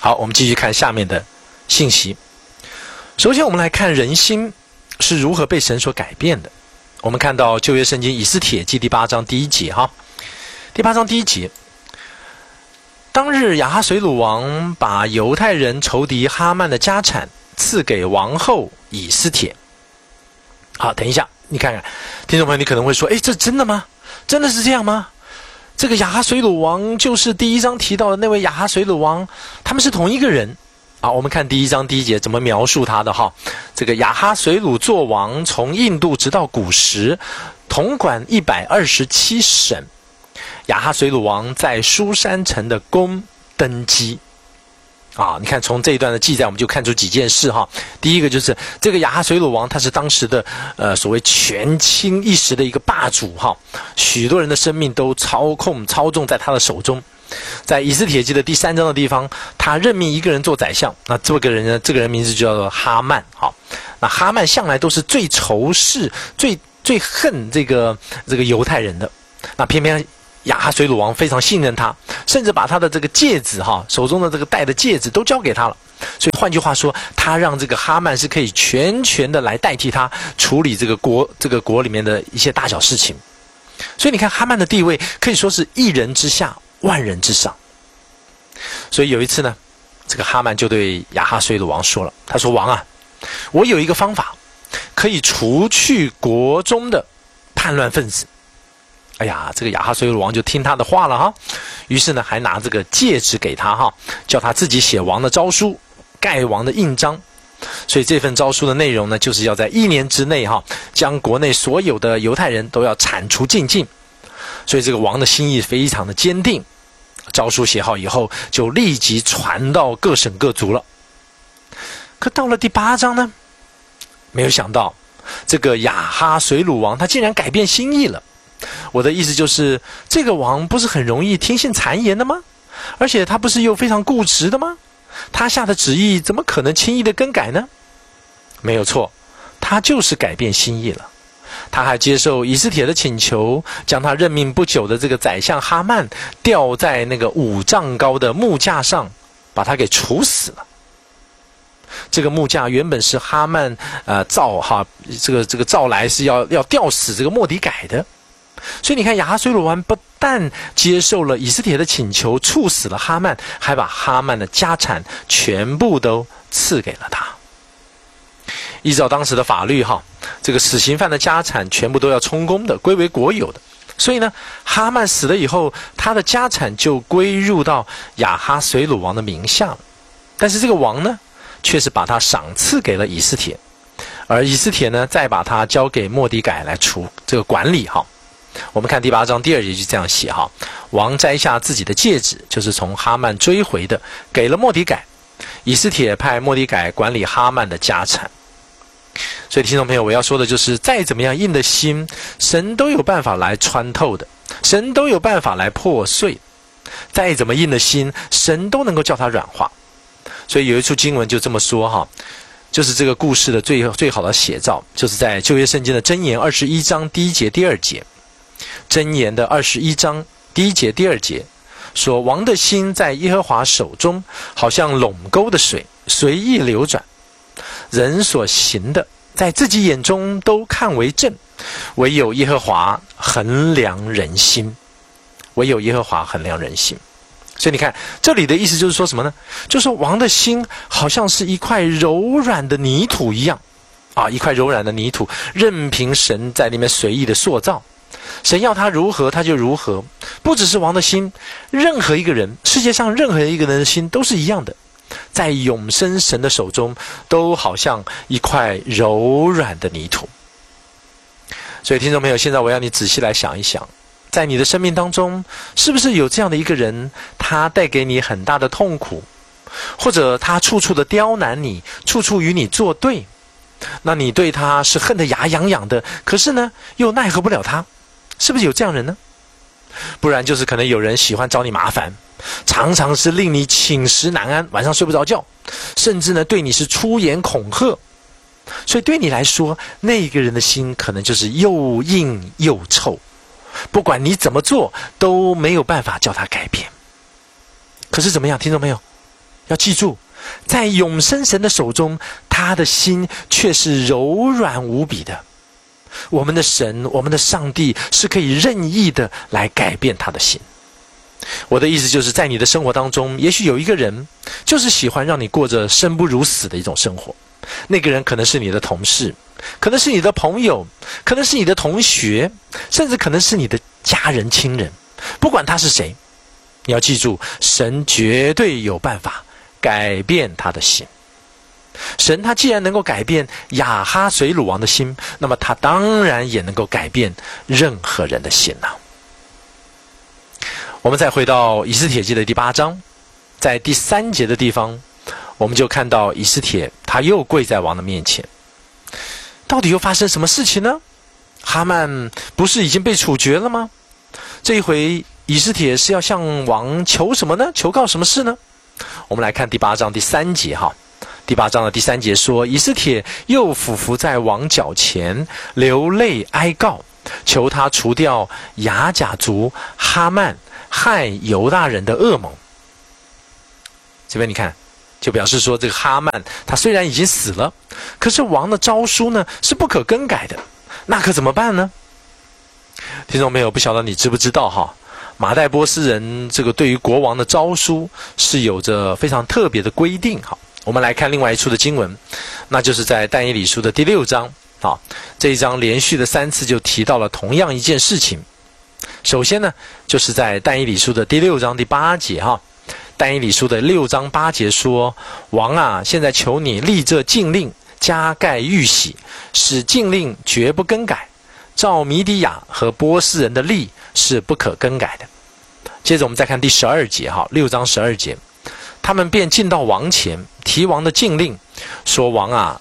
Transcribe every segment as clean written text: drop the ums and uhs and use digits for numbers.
好，我们继续看下面的信息。首先我们来看人心是如何被神所改变的。我们看到旧约圣经以斯帖记第8章第1节哈，第8章第1节，当日亚哈随鲁王把犹太人仇敌哈曼的家产赐给王后以斯帖。好，等一下，你看看，听众朋友，你可能会说，这真的吗？真的是这样吗？这个亚哈随鲁王就是第1章提到的那位亚哈随鲁王，他们是同一个人啊。我们看第1章第1节怎么描述他的哈。这个亚哈随鲁作王，从印度直到古时，统管127省。亚哈随鲁王在书珊城的宫登基。啊，你看从这一段的记载，我们就看出几件事哈。第一个就是这个亚哈随鲁王，他是当时的所谓权倾一时的一个霸主哈，许多人的生命都操纵在他的手中。在以斯帖记的第3章的地方，他任命一个人做宰相，那这个人呢，这个人名字就叫做哈曼哈。那哈曼向来都是最仇视、最恨这个犹太人的，那偏偏亚哈随鲁王非常信任他，甚至把他的这个戒指手中的这个戴的戒指都交给他了。所以换句话说，他让这个哈曼是可以全权的来代替他处理这个国里面的一些大小事情。所以你看哈曼的地位可以说是一人之下，万人之上。所以有一次呢，这个哈曼就对亚哈随鲁王说了，他说：王啊，我有一个方法可以除去国中的叛乱分子。哎呀，这个亚哈随鲁王就听他的话了哈，于是呢还拿这个戒指给他哈，叫他自己写王的诏书，盖王的印章。所以这份诏书的内容呢，就是要在1年之内哈，将国内所有的犹太人都要铲除净尽。所以这个王的心意非常的坚定，诏书写好以后，就立即传到各省各族了。可到了第8章呢，没有想到这个亚哈随鲁王他竟然改变心意了。我的意思就是，这个王不是很容易听信谗言的吗？而且他不是又非常固执的吗？他下的旨意怎么可能轻易的更改呢？没有错，他就是改变心意了。他还接受以斯帖的请求，将他任命不久的这个宰相哈曼吊在那个5丈高的木架上，把他给处死了。这个木架原本是哈曼这个造来是要吊死这个末底改的。所以你看，亚哈随鲁王不但接受了以斯帖的请求，处死了哈曼，还把哈曼的家产全部都赐给了他。依照当时的法律这个死刑犯的家产全部都要充公的，归为国有的。所以呢，哈曼死了以后，他的家产就归入到亚哈随鲁王的名下了。但是这个王呢，却是把他赏赐给了以斯帖，而以斯帖呢，再把他交给末底改来这个管理我们看第8章第2节就这样写王摘下自己的戒指，就是从哈曼追回的，给了末底改。以斯帖派末底改管理哈曼的家产。所以听众朋友，我要说的就是，再怎么样硬的心，神都有办法来穿透的，神都有办法来破碎。再怎么硬的心，神都能够叫它软化。所以有一处经文就这么说就是这个故事的最好的写照，就是在旧约圣经的箴言21章第1节第2节。箴言的21章第1节第2节说，王的心在耶和华手中，好像垄沟的水，随意流转。人所行的，在自己眼中都看为正，唯有耶和华衡量人心。唯有耶和华衡量人心。所以你看，这里的意思就是说什么呢？就是说王的心好像是一块柔软的泥土一样一块柔软的泥土，任凭神在里面随意的塑造。神要他如何他就如何。不只是王的心，任何一个人，世界上任何一个人的心都是一样的，在永生神的手中都好像一块柔软的泥土。所以听众朋友，现在我要你仔细来想一想，在你的生命当中，是不是有这样的一个人，他带给你很大的痛苦，或者他处处的刁难你，处处与你作对，那你对他是恨得牙痒痒的，可是呢又奈何不了他，是不是有这样人呢？不然就是可能有人喜欢找你麻烦，常常是令你寝食难安，晚上睡不着觉，甚至呢对你是出言恐吓。所以对你来说，那个人的心可能就是又硬又臭，不管你怎么做都没有办法叫他改变。可是怎么样，听众朋友， 要记住，在永生神的手中，他的心却是柔软无比的。我们的神，我们的上帝是可以任意的来改变他的心。我的意思就是在你的生活当中，也许有一个人就是喜欢让你过着生不如死的一种生活。那个人可能是你的同事，可能是你的朋友，可能是你的同学，甚至可能是你的家人亲人。不管他是谁，你要记住，神绝对有办法改变他的心。神他既然能够改变亚哈随鲁王的心，那么他当然也能够改变任何人的心啊。我们再回到以斯帖记的第8章，在第3节的地方，我们就看到以斯帖他又跪在王的面前。到底又发生什么事情呢？哈曼不是已经被处决了吗？这一回以斯帖是要向王求什么呢？求告什么事呢？我们来看第8章第3节哈。第8章的第3节说，以斯帖又俯伏在王脚前，流泪哀告，求他除掉亚甲族哈曼害犹大人的恶谋。这边你看，就表示说这个哈曼他虽然已经死了，可是王的诏书呢是不可更改的，那可怎么办呢？听众朋友，不晓得你知不知道哈，马代波斯人这个对于国王的诏书是有着非常特别的规定哈。我们来看另外一处的经文，那就是在但以理书的第6章啊，这一章连续的3次就提到了同样一件事情。首先呢，就是在但以理书的第6章第8节哈，但以理书的6章8节说，王啊，现在求你立这禁令，加盖玉玺，使禁令绝不更改，照米底亚和波斯人的例是不可更改的。接着我们再看第12节哈，6章12节，他们便进到王前，提王的禁令，说王啊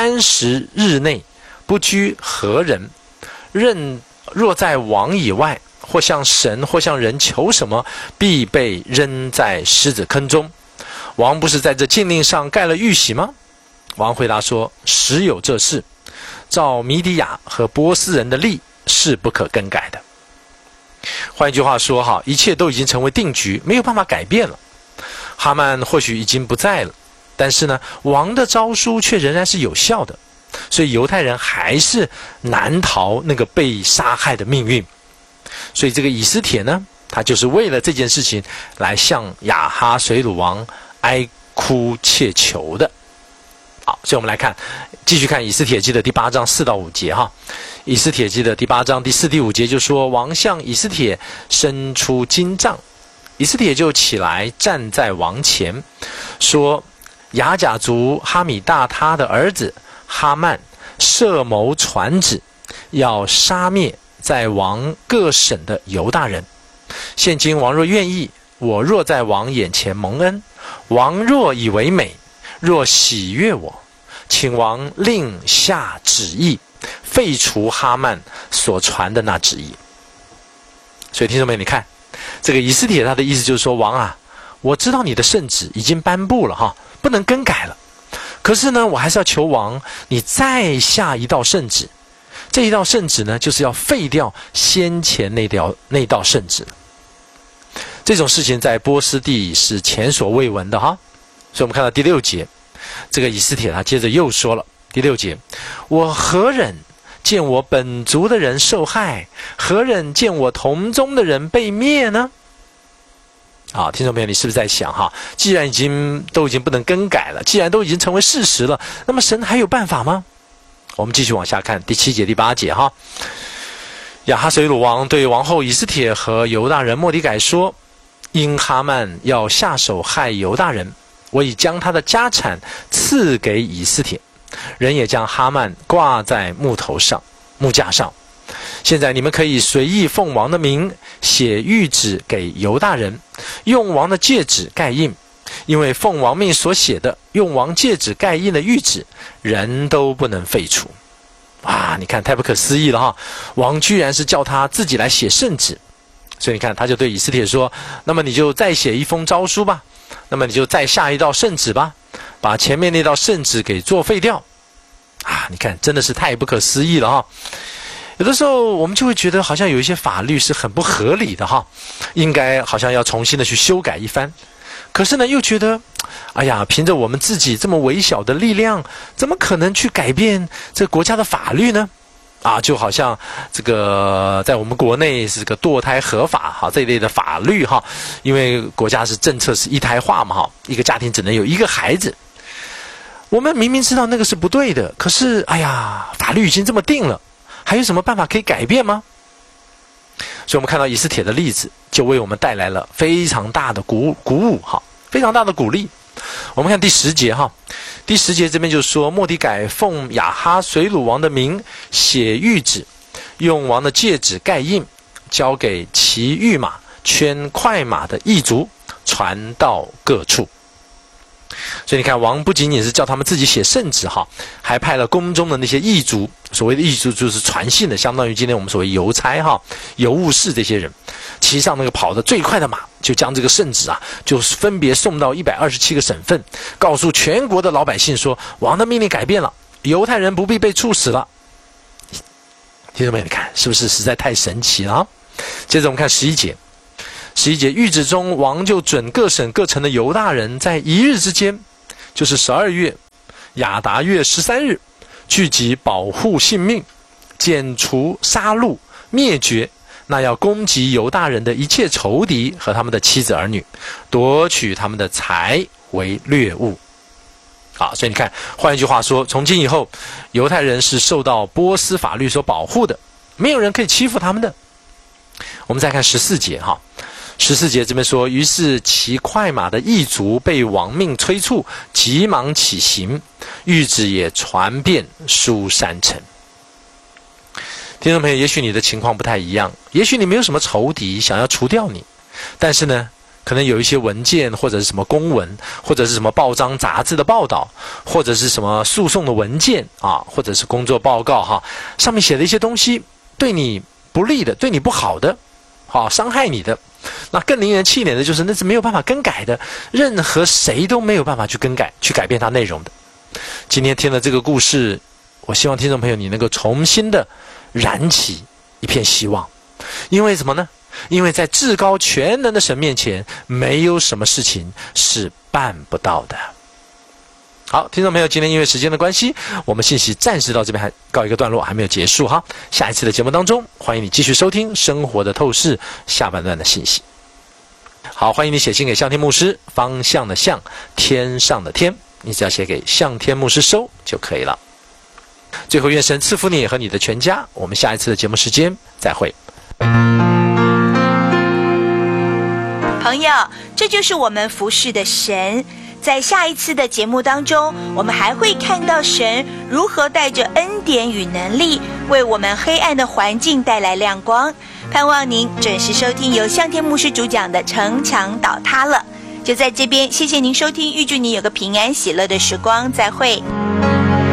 ，30日内不拘何人，若在王以外，或向神或向人求什么，必被扔在狮子坑中。王不是在这禁令上盖了玉玺吗？王回答说，实有这事，照米底亚和波斯人的例是不可更改的。换一句话说哈，一切都已经成为定局，没有办法改变了。哈曼或许已经不在了，但是呢，王的诏书却仍然是有效的，所以犹太人还是难逃那个被杀害的命运。所以这个以斯帖呢，他就是为了这件事情来向亚哈随鲁王哀哭切求的。好，所以我们来看，继续看以斯帖记的第8章4到5节哈。以斯帖记的第8章第4、第5节就说，王向以斯帖伸出金杖，以斯帖就起来站在王前，说，亚甲族哈米大他的儿子哈曼设谋传旨，要杀灭在王各省的犹大人。现今王若愿意，我若在王眼前蒙恩，王若以为美，若喜悦我，请王令下旨意，废除哈曼所传的那旨意。所以听众们，你看这个以斯帖他的意思就是说，王啊，我知道你的圣旨已经颁布了哈，不能更改了，可是呢，我还是要求王你再下一道圣旨。这一道圣旨呢，就是要废掉先前那道圣旨。这种事情在波斯地是前所未闻的哈。所以我们看到第6节，这个以斯帖他接着又说了，第6节，我何忍见我本族的人受害，何忍见我同宗的人被灭呢？啊，听众朋友，你是不是在想哈，既然都已经不能更改了，既然都已经成为事实了，那么神还有办法吗？我们继续往下看第7节、第8节哈。亚哈随鲁王对王后以斯帖和犹大人末底改说，因哈曼要下手害犹大人，我已将他的家产赐给以斯帖，人也将哈曼挂在木架上。现在你们可以随意奉王的名写谕旨给犹大人，用王的戒指盖印，因为奉王命所写的用王戒指盖印的谕旨，人都不能废除。哇，你看太不可思议了哈！王居然是叫他自己来写圣旨，所以你看他就对以斯帖说，那么你就再写一封诏书吧，那么你就再下一道圣旨吧，把前面那道圣旨给作废掉。啊，你看真的是太不可思议了哈！有的时候我们就会觉得好像有一些法律是很不合理的哈，应该好像要重新的去修改一番。 可是呢，又觉得，哎呀，凭着我们自己这么微小的力量，怎么可能去改变这国家的法律呢？啊，就好像这个在我们国内是个堕胎合法哈这一类的法律哈，因为国家是政策是一胎化嘛哈，一个家庭只能有一个孩子。我们明明知道那个是不对的，可是哎呀，法律已经这么定了，还有什么办法可以改变吗？所以我们看到以斯帖的例子，就为我们带来了非常大的鼓舞哈，非常大的鼓励。我们看第10节哈，第10节这边就说，末底改奉亚哈随鲁王的名写谕旨，用王的戒指盖印，交给骑御马圈快马的异族，传到各处。所以你看，王不仅仅是叫他们自己写圣旨哈，还派了宫中的那些异族，所谓的异族就是传信的，相当于今天我们所谓邮差哈、邮务士这些人，骑上那个跑得最快的马，就将这个圣旨啊，就是分别送到127个省份，告诉全国的老百姓说，王的命令改变了，犹太人不必被处死了。听众朋友，你看是不是实在太神奇了啊？接着我们看11节。11节，谕旨中，王就准各省各城的犹大人，在一日之间，就是12月亚达月13日，聚集保护性命，剪除杀戮灭绝那要攻击犹大人的一切仇敌和他们的妻子儿女，夺取他们的财为掠物。好，所以你看，换一句话说，从今以后，犹太人是受到波斯法律所保护的，没有人可以欺负他们的。我们再看14节哈。14节这边说，于是骑快马的异族被王命催促，急忙起行，谕旨也传遍书珊城。听众朋友，也许你的情况不太一样，也许你没有什么仇敌想要除掉你，但是呢，可能有一些文件或者是什么公文，或者是什么报章杂志的报道，或者是什么诉讼的文件啊，或者是工作报告哈，上面写的一些东西对你不利的，对你不好的，好伤害你的。那更令人气馁的就是，那是没有办法更改的，任何谁都没有办法去更改、去改变它内容的。今天听了这个故事，我希望听众朋友你能够重新的燃起一片希望，因为什么呢？因为在至高全能的神面前，没有什么事情是办不到的。好，听众朋友，今天因为时间的关系，我们信息暂时到这边还告一个段落，还没有结束哈。下一次的节目当中，欢迎你继续收听《生活的透视》下半段的信息。好，欢迎你写信给向天牧师，方向的向，天上的天，你只要写给向天牧师收就可以了。最后，愿神赐福你和你的全家。我们下一次的节目时间再会。 朋友，这就是我们服侍的神。在下一次的节目当中，我们还会看到神如何带着恩典与能力，为我们黑暗的环境带来亮光。盼望您准时收听由向天牧师主讲的《城墙倒塌了》。就在这边，谢谢您收听，预祝你有个平安喜乐的时光，再会。